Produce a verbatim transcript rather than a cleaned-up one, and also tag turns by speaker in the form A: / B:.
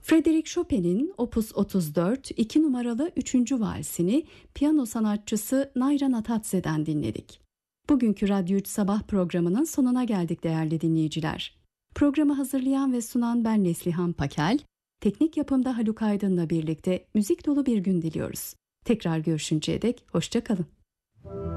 A: Frédéric Chopin'in Opus otuz dört iki numaralı üçüncü valsini piyano sanatçısı Naira Natatse'den dinledik. Bugünkü Radyo üç Sabah programının sonuna geldik değerli dinleyiciler. Programı hazırlayan ve sunan ben Neslihan Pakel, teknik yapımda Haluk Aydın'la birlikte müzik dolu bir gün diliyoruz. Tekrar görüşünceye dek hoşça kalın.